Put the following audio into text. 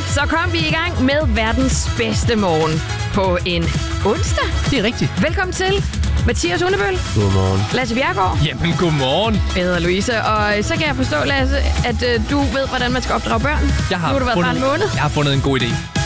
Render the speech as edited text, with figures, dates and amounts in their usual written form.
Så kom vi i gang med verdens bedste morgen på en onsdag. Det er rigtigt. Velkommen til Mathias Hundebøl. Godmorgen. Lasse Bjergård. Jamen, godmorgen. Jeg hedder Louise, og så kan jeg forstå, Lasse, at du ved, hvordan man skal opdrage børn. Nu har du været fra en måned. Jeg har fundet en god idé.